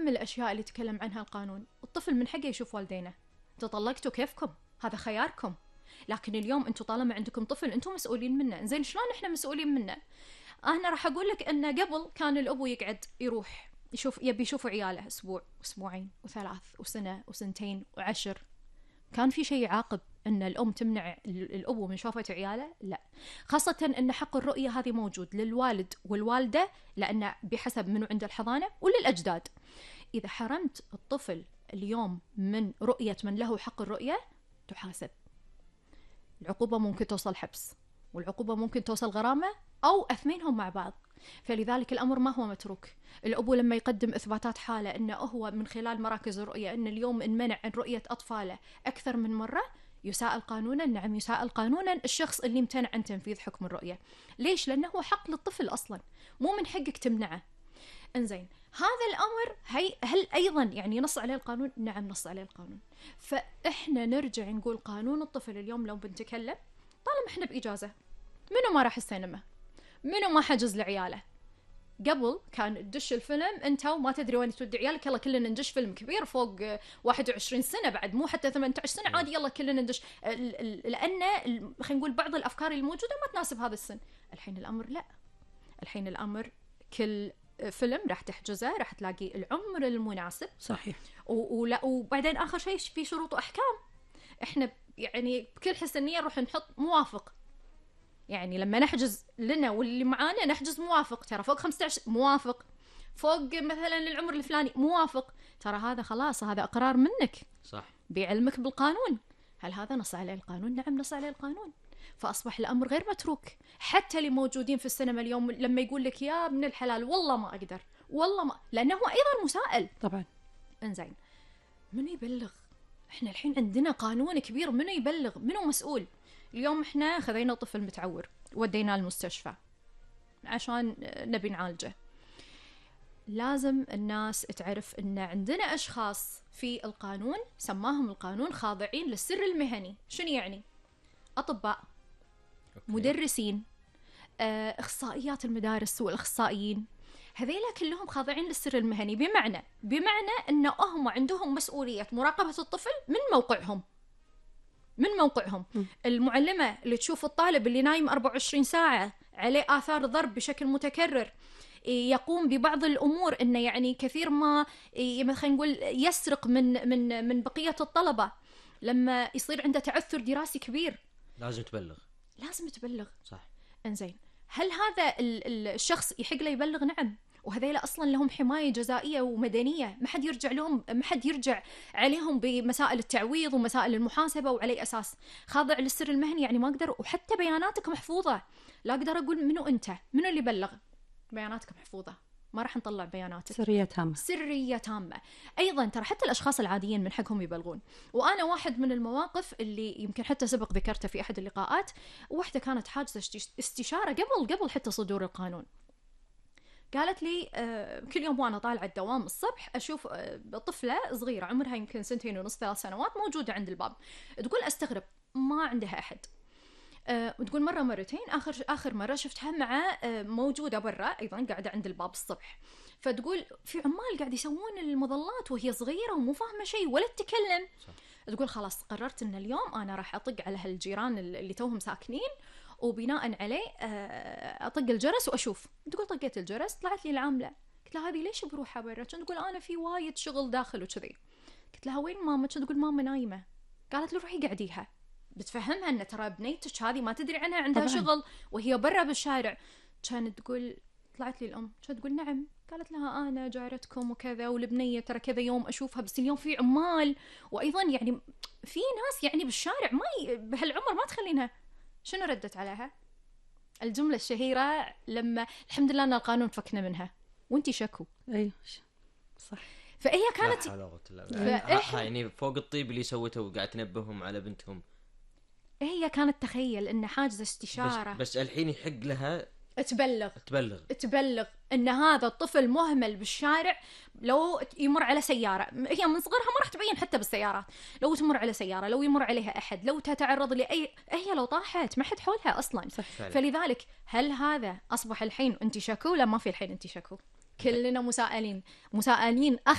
الأشياء اللي تكلم عنها القانون. الطفل من حقه يشوف والدينه، انتوا طلقتوا كيفكم، هذا خياركم، لكن اليوم انتوا طالما عندكم طفل انتوا مسؤولين منه. زين شلون احنا مسؤولين منه؟ انا راح اقول لك ان قبل كان الابو يقعد يروح يبي يشوف عياله اسبوع واسبوعين وثلاث وسنه وسنتين و10. كان في شيء يعاقب ان الام تمنع الابو من شوفة عياله؟ لا. خاصه ان حق الرؤيه هذه موجود للوالد والوالده، لان بحسب منو عنده الحضانه، وللاجداد. اذا حرمت الطفل اليوم من رؤيه من له حق الرؤيه تحاسب. العقوبه ممكن توصل حبس، والعقوبه ممكن توصل غرامه او اثنينهم مع بعض. فلذلك الامر ما هو متروك. الابو لما يقدم اثباتات حاله انه هو من خلال مراكز الرؤيه ان اليوم انمنع عن رؤيه اطفاله اكثر من مره، يساءل قانونا. نعم يساءل قانونا الشخص اللي امتنع عن تنفيذ حكم الرؤيه. ليش؟ لانه هو حق للطفل اصلا، مو من حقك تمنعه. انزين، هذا الامر هل ايضا يعني نص عليه القانون؟ نعم نص عليه القانون. فاحنا نرجع نقول قانون الطفل اليوم لو بنتكلم، طالما احنا باجازه، منو ما راح السينما؟ منو ما حجز لعياله؟ قبل كان تدش الفيلم انت وما تدري وين تودي عيالك، يلا كلنا ندش فيلم كبير فوق 21 سنه بعد، مو حتى 18 سنه عادي، يلا كلنا ندش، لان خلينا نقول بعض الافكار الموجوده ما تناسب هذا السن. الحين الامر لا، الحين الامر كل فيلم راح تحجزه راح تلاقي العمر المناسب. صحيح. وبعدين اخر شيء في شروط واحكام. احنا يعني بكل حسنيه نروح نحط موافق، يعني لما نحجز لنا واللي معانا نحجز موافق، ترى فوق 15 موافق، فوق مثلا العمر الفلاني موافق، ترى هذا خلاص هذا اقرار منك. صح. بعلمك بالقانون. هل هذا نص عليه القانون؟ نعم نص عليه القانون. فاصبح الامر غير متروك. حتى اللي موجودين في السينما اليوم لما يقول لك يا ابن الحلال والله ما اقدر، والله ما، لانه هو ايضا مسائل طبعا. انزين، منو يبلغ؟ احنا الحين عندنا قانون كبير، منو يبلغ؟ منو مسؤول؟ اليوم احنا خذينا طفل متعور وديناه المستشفى عشان نبي نعالجه. لازم الناس تعرف ان عندنا اشخاص في القانون سماهم القانون خاضعين للسر المهني. شنو يعني؟ اطباء، مدرسين، اخصائيات المدارس والاخصائيين، هذيلا كلهم خاضعين للسر المهني. بمعنى انه هم عندهم مسؤولية مراقبة الطفل من موقعهم. المعلمة اللي تشوف الطالب اللي نايم 24 ساعة عليه آثار ضرب بشكل متكرر، يقوم ببعض الأمور إنه يعني كثير ما خلينا نقول يسرق من بقية الطلبة، لما يصير عنده تعثر دراسي كبير لازم تبلغ. صح. انزين، هل هذا الشخص يحق له يبلغ؟ نعم. وهذيلا اصلا لهم حمايه جزائيه ومدنيه، ما حد يرجع عليهم بمسائل التعويض ومسائل المحاسبه، وعلى اساس خاضع للسر المهني. يعني ما اقدر، وحتى بياناتك محفوظه، لا اقدر اقول منو انت، منو اللي بلغ. بياناتك محفوظه، ما راح نطلع بياناتك، سريه تامه. ايضا ترى حتى الاشخاص العاديين من حقهم يبلغون. وانا واحد من المواقف اللي يمكن حتى سبق ذكرته في احد اللقاءات، واحده كانت حاجزه استشاره قبل حتى صدور القانون. قالت لي كل يوم وانا طالعه الدوام الصبح اشوف طفله صغيره عمرها يمكن 2.5 3 سنوات موجوده عند الباب. تقول استغرب ما عندها احد. وتقول مرة مرتين، آخر مرة شفتها مع موجودة برا أيضا قاعدة عند الباب الصبح. فتقول في عمال قاعد يسوون المظلات وهي صغيرة ومو فاهمة شيء ولا تتكلم. تقول خلاص قررت إن اليوم أنا راح أطق على هالجيران اللي توهم ساكنين، وبناء عليه أطق الجرس وأشوف. تقول طقيت الجرس، طلعت لي العاملة، قلت لها هذه ليش بروحها برا؟ تقول أنا في وايد شغل داخل وكذي. قلت لها وين ماما؟ تقول ماما نايمة. قالت لي روحي قعديها، بتفهمها ان ترى بنيتك هذه ما تدري عنها عندها طبعاً شغل وهي برا بالشارع. كانت تقول، طلعت لي الام كانت تقول نعم. قالت لها انا جارتكم وكذا، والبنيه ترى كذا يوم اشوفها، بس اليوم في عمال، وايضا يعني في ناس يعني بالشارع ما بهالعمر ما تخلينها. شنو ردت عليها؟ الجمله الشهيره لما الحمد لله ان القانون فكنا منها وانتي شكو. ايوه صح. فهي كانت يعني فوق الطيب اللي سوته وقاعد تنبههم على بنتهم. هي كانت تخيل ان حاجزه استشاره، بس الحين يحق لها تبلغ ان هذا الطفل مهمل بالشارع. لو يمر على سياره، هي من صغرها ما راح تبين حتى بالسيارات، لو تمر على سياره، لو يمر عليها احد، لو تتعرض لاي، هي لو طاحت ما حد حولها اصلا. فلذلك هل هذا اصبح الحين انت شكو؟ لا، ما في الحين انت شكو، كلنا مسائلين